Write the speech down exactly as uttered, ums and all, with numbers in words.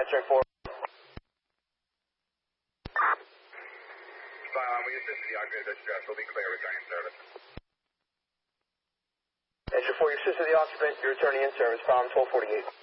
answering four. Cylon, we assist the occupant of distress. We'll be clear returning service. Answer four, you assisted the occupant. You're returning in service. Found twelve forty-eight.